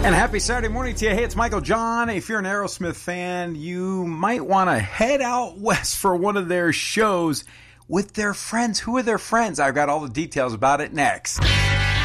And happy Saturday morning to you. Hey, it's Michael John. If you're an Aerosmith fan, you might want to head out west for one of their shows with their friends. Who are their friends? I've got all the details about it next.